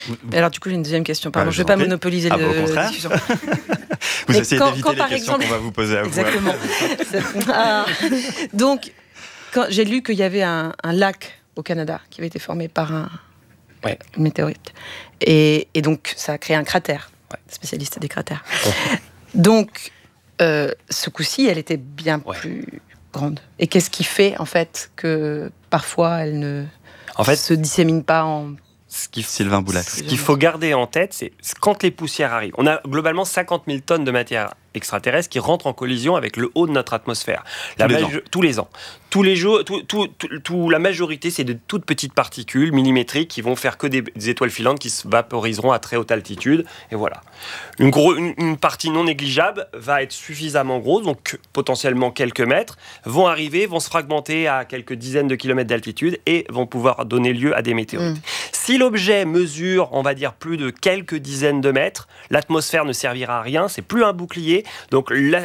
Alors du coup, j'ai une deuxième question. Pardon, je ne vais pas monopoliser la discussion. Vous essayez d'éviter les questions qu'on va vous poser à vous. Exactement. Donc, quand j'ai lu qu'il y avait un lac au Canada qui avait été formé par une météorite. Et donc, ça a créé un cratère. Spécialiste des cratères. Donc, ce coup-ci, elle était bien plus grande. Et qu'est-ce qui fait, en fait, que parfois, elle ne se dissémine pas en... Sylvain Boulay. Ce qu'il faut garder en tête, c'est quand les poussières arrivent. On a globalement 50 000 tonnes de matière extraterrestre qui rentrent en collision avec le haut de notre atmosphère. Tous les ans. Tous les jours, la majorité, c'est de toutes petites particules millimétriques qui vont faire que des étoiles filantes qui se vaporiseront à très haute altitude. Et voilà. Une partie non négligeable va être suffisamment grosse, donc potentiellement quelques mètres, vont arriver, vont se fragmenter à quelques dizaines de kilomètres d'altitude et vont pouvoir donner lieu à des météorites. Si l'objet mesure, on va dire, plus de quelques dizaines de mètres, l'atmosphère ne servira à rien, c'est plus un bouclier. Donc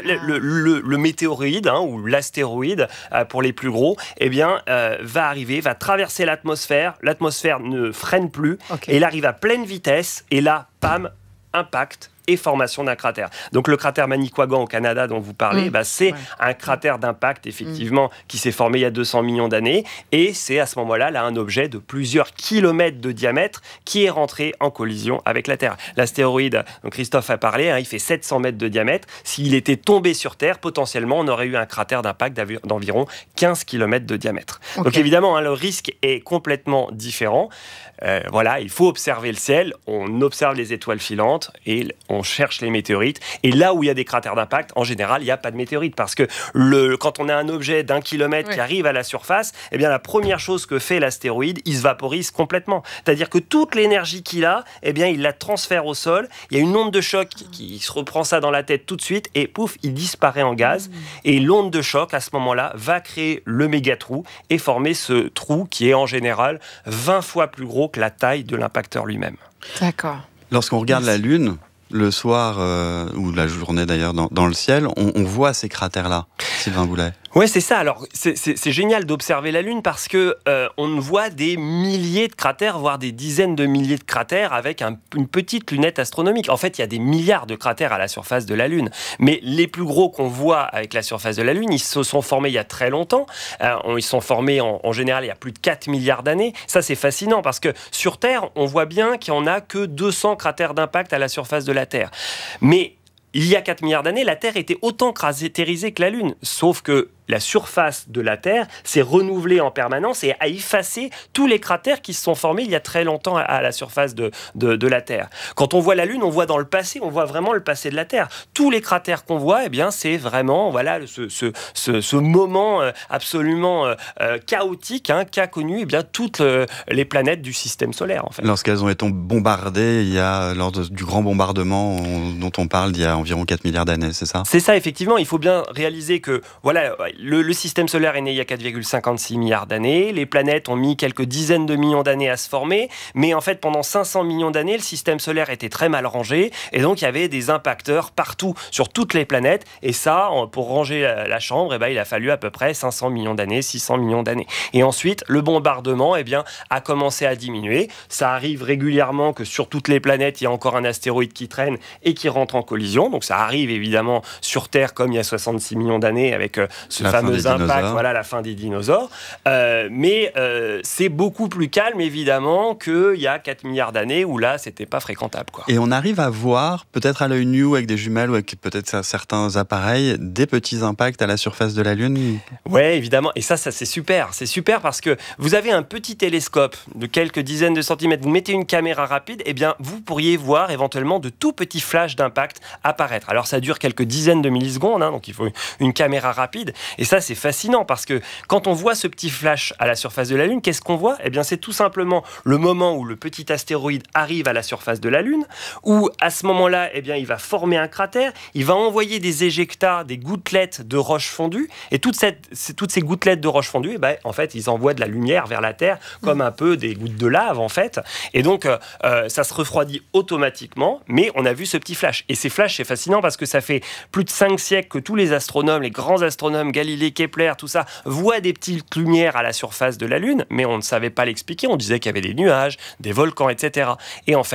le météoroïde ou l'astéroïde, pour les plus gros, va arriver, va traverser l'atmosphère ne freine plus, et il arrive à pleine vitesse, et là, pam, impact et formation d'un cratère. Donc le cratère Manicouagan au Canada dont vous parlez, c'est un cratère d'impact effectivement qui s'est formé il y a 200 millions d'années, et c'est à ce moment-là un objet de plusieurs kilomètres de diamètre qui est rentré en collision avec la Terre. L'astéroïde, dont Christophe a parlé, il fait 700 mètres de diamètre. S'il était tombé sur Terre, potentiellement on aurait eu un cratère d'impact d'environ 15 kilomètres de diamètre. Donc évidemment, le risque est complètement différent. Il faut observer le ciel, on observe les étoiles filantes et on cherche les météorites. Et là où il y a des cratères d'impact, en général, il n'y a pas de météorites, parce que quand on a un objet d'1 kilomètre qui arrive à la surface, la première chose que fait l'astéroïde, il se vaporise complètement. C'est-à-dire que toute l'énergie qu'il a, il la transfère au sol. Il y a une onde de choc qui se reprend ça dans la tête tout de suite et pouf, il disparaît en gaz. Et l'onde de choc, à ce moment-là, va créer le méga-trou et former ce trou qui est en général 20 fois plus gros que la taille de l'impacteur lui-même. D'accord. Lorsqu'on regarde la Lune, le soir, ou la journée d'ailleurs, dans le ciel, on voit ces cratères-là, Sylvain Boulay. Ouais, c'est ça. Alors, c'est génial d'observer la Lune parce que on voit des milliers de cratères, voire des dizaines de milliers de cratères avec une petite lunette astronomique. En fait, il y a des milliards de cratères à la surface de la Lune. Mais les plus gros qu'on voit avec la surface de la Lune, ils se sont formés il y a très longtemps. Ils sont formés en général il y a plus de 4 milliards d'années. Ça, c'est fascinant parce que sur Terre, on voit bien qu'il n'y en a que 200 cratères d'impact à la surface de la Terre. Mais il y a 4 milliards d'années, la Terre était autant cratérisée que la Lune. Sauf que la surface de la Terre s'est renouvelée en permanence et a effacé tous les cratères qui se sont formés il y a très longtemps à la surface de la Terre. Quand on voit la Lune, on voit dans le passé, on voit vraiment le passé de la Terre. Tous les cratères qu'on voit, c'est vraiment ce moment absolument chaotique qu'a connu toutes les planètes du système solaire. En fait. Lorsqu'elles ont été bombardées, lors du grand bombardement dont on parle d'il y a environ 4 milliards d'années, c'est ça ? C'est ça, effectivement. Il faut bien réaliser que le système solaire est né il y a 4,56 milliards d'années. Les planètes ont mis quelques dizaines de millions d'années à se former. Mais en fait, pendant 500 millions d'années, le système solaire était très mal rangé. Et donc, il y avait des impacteurs partout, sur toutes les planètes. Et ça, pour ranger la chambre, il a fallu à peu près 500 millions d'années, 600 millions d'années. Et ensuite, le bombardement a commencé à diminuer. Ça arrive régulièrement que sur toutes les planètes, il y a encore un astéroïde qui traîne et qui rentre en collision. Donc, ça arrive évidemment sur Terre, comme il y a 66 millions d'années, avec ce fameux impact, la fin des dinosaures. Mais c'est beaucoup plus calme, évidemment, qu'il y a 4 milliards d'années où là, c'était pas fréquentable. Et on arrive à voir, peut-être à l'œil nu ou avec des jumelles ou avec peut-être certains appareils, des petits impacts à la surface de la Lune. Oui, évidemment. Et ça, c'est super. C'est super parce que vous avez un petit télescope de quelques dizaines de centimètres. Vous mettez une caméra rapide, vous pourriez voir éventuellement de tout petits flashs d'impact apparaître. Alors, ça dure quelques dizaines de millisecondes, donc il faut une caméra rapide. Et ça, c'est fascinant parce que quand on voit ce petit flash à la surface de la Lune, qu'est-ce qu'on voit ? C'est tout simplement le moment où le petit astéroïde arrive à la surface de la Lune, où à ce moment-là, il va former un cratère, il va envoyer des éjectats, des gouttelettes de roche fondue, et toutes ces gouttelettes de roche fondue, en fait, ils envoient de la lumière vers la Terre, comme un peu des gouttes de lave, en fait. Et donc, ça se refroidit automatiquement, mais on a vu ce petit flash. Et ces flashs, c'est fascinant parce que ça fait plus de 5 siècles que tous les astronomes, les grands astronomes Galilée, Kepler, tout ça, voient des petites lumières à la surface de la Lune, mais on ne savait pas l'expliquer. On disait qu'il y avait des nuages, des volcans, etc. Et en fait,